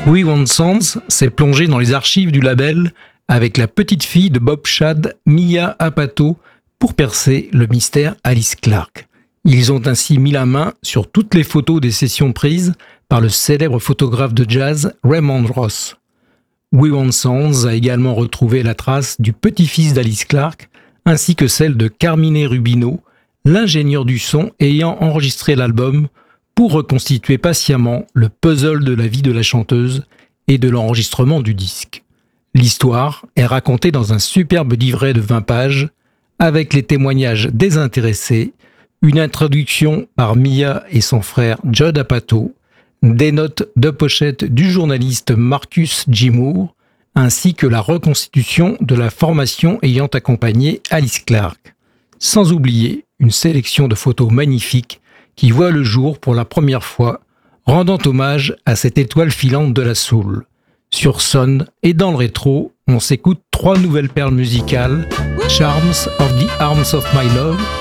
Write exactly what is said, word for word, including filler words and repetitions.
We Want Sounds s'est plongé dans les archives du label avec la petite fille de Bob Shad, Mia Apato, pour percer le mystère Alice Clark. Ils ont ainsi mis la main sur toutes les photos des sessions prises par le célèbre photographe de jazz Raymond Ross. We Want Sounds a également retrouvé la trace du petit-fils d'Alice Clark, ainsi que celle de Carmine Rubino, l'ingénieur du son ayant enregistré l'album pour reconstituer patiemment le puzzle de la vie de la chanteuse et de l'enregistrement du disque. L'histoire est racontée dans un superbe livret de vingt pages, avec les témoignages des intéressés, une introduction par Mia et son frère Judd Apatow, des notes de pochette du journaliste Marcus G. Moore, ainsi que la reconstitution de la formation ayant accompagné Alice Clark. Sans oublier une sélection de photos magnifiques qui voit le jour pour la première fois, rendant hommage à cette étoile filante de la soul. Sur Sun et dans le rétro, on s'écoute trois nouvelles perles musicales, Charms of the Arms of My Love,